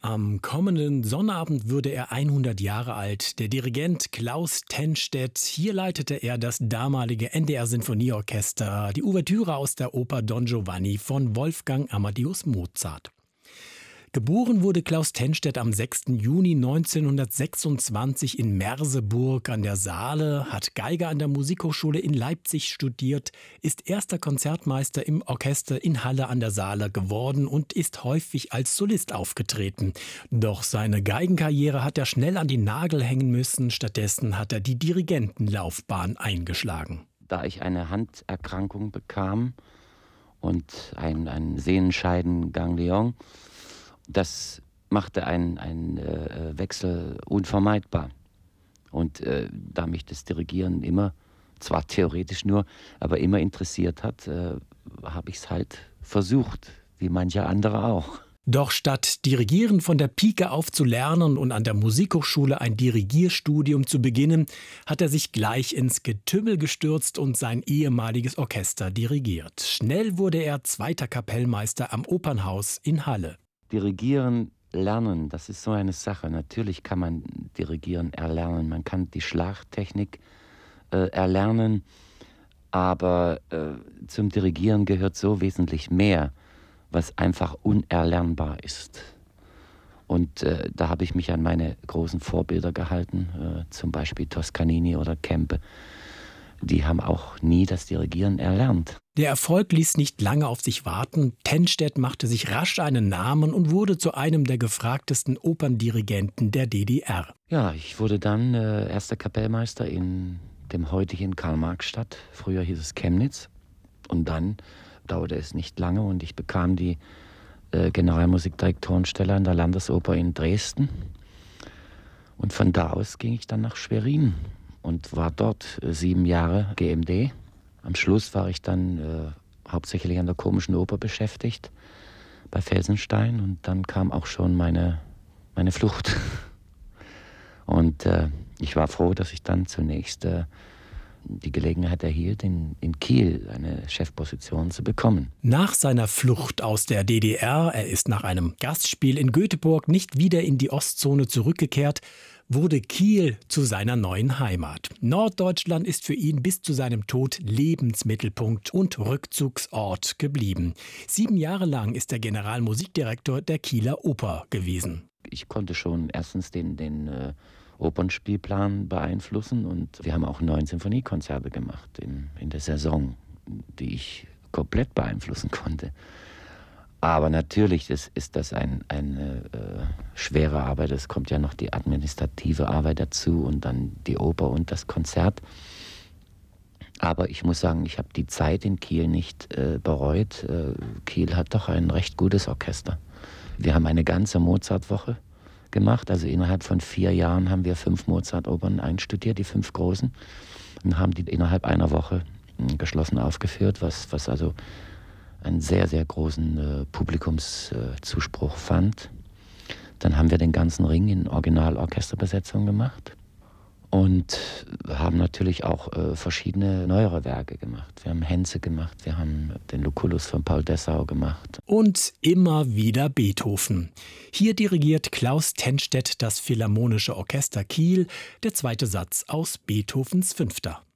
Am kommenden Sonnabend würde er 100 Jahre alt. Der Dirigent Klaus Tennstedt. Hier leitete er das damalige NDR-Sinfonieorchester, die Ouvertüre aus der Oper Don Giovanni von Wolfgang Amadeus Mozart. Geboren wurde Klaus Tennstedt am 6. Juni 1926 in Merseburg an der Saale, hat Geige an der Musikhochschule in Leipzig studiert, ist erster Konzertmeister im Orchester in Halle an der Saale geworden und ist häufig als Solist aufgetreten. Doch seine Geigenkarriere hat er schnell an den Nagel hängen müssen. Stattdessen hat er die Dirigentenlaufbahn eingeschlagen. Da ich eine Handerkrankung bekam und ein Sehenscheidenganglion, das machte einen Wechsel unvermeidbar. Und da mich das Dirigieren immer, zwar theoretisch nur, aber immer interessiert hat, habe ich es halt versucht, wie mancher andere auch. Doch statt Dirigieren von der Pike auf zu lernen und an der Musikhochschule ein Dirigierstudium zu beginnen, hat er sich gleich ins Getümmel gestürzt und sein ehemaliges Orchester dirigiert. Schnell wurde er zweiter Kapellmeister am Opernhaus in Halle. Dirigieren lernen, das ist so eine Sache. Natürlich kann man Dirigieren erlernen, man kann die Schlagtechnik erlernen, aber zum Dirigieren gehört so wesentlich mehr, was einfach unerlernbar ist. Und da habe ich mich an meine großen Vorbilder gehalten, zum Beispiel Toscanini oder Kempe. Die haben auch nie das Dirigieren erlernt. Der Erfolg ließ nicht lange auf sich warten. Tennstedt machte sich rasch einen Namen und wurde zu einem der gefragtesten Operndirigenten der DDR. Ja, ich wurde dann erster Kapellmeister in dem heutigen Karl-Marx-Stadt. Früher hieß es Chemnitz. Und dann dauerte es nicht lange und ich bekam die Generalmusikdirektorenstelle an der Landesoper in Dresden. Und von da aus ging ich dann nach Schwerin und war dort 7 Jahre GMD. Am Schluss war ich dann hauptsächlich an der Komischen Oper beschäftigt, bei Felsenstein. Und dann kam auch schon meine Flucht. Und ich war froh, dass ich dann zunächst die Gelegenheit erhielt, in Kiel eine Chefposition zu bekommen. Nach seiner Flucht aus der DDR, er ist nach einem Gastspiel in Göteborg nicht wieder in die Ostzone zurückgekehrt, wurde Kiel zu seiner neuen Heimat. Norddeutschland ist für ihn bis zu seinem Tod Lebensmittelpunkt und Rückzugsort geblieben. 7 Jahre lang ist er Generalmusikdirektor der Kieler Oper gewesen. Ich konnte schon erstens den Opernspielplan beeinflussen und wir haben auch 9 Sinfoniekonzerte gemacht in der Saison, die ich komplett beeinflussen konnte. Aber natürlich ist das eine schwere Arbeit. Es kommt ja noch die administrative Arbeit dazu und dann die Oper und das Konzert. Aber ich muss sagen, ich habe die Zeit in Kiel nicht bereut. Kiel hat doch ein recht gutes Orchester. Wir haben eine ganze Mozartwoche gemacht. Also innerhalb von 4 Jahren haben wir 5 Mozart-Opern einstudiert, die 5 großen. Und haben die innerhalb einer Woche geschlossen aufgeführt, was also einen sehr, sehr großen Publikumszuspruch fand. Dann haben wir den ganzen Ring in Originalorchesterbesetzung gemacht und haben natürlich auch verschiedene neuere Werke gemacht. Wir haben Henze gemacht, wir haben den Lucullus von Paul Dessau gemacht. Und immer wieder Beethoven. Hier dirigiert Klaus Tennstedt das Philharmonische Orchester Kiel, der zweite Satz aus Beethovens 5.